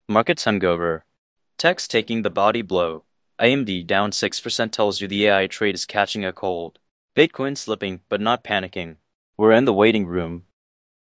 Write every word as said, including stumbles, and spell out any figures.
Markets hungover. Tech's taking the body blow. A M D down six percent tells you the A I trade is catching a cold. Bitcoin slipping, but not panicking. We're in the waiting room.